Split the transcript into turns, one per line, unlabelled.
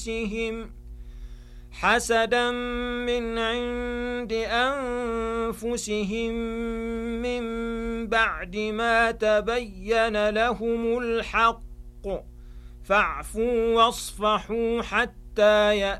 حسدا من عند أنفسهم من بعد ما تبين لهم الحق فاعفوا واصفحوا حتى يأتي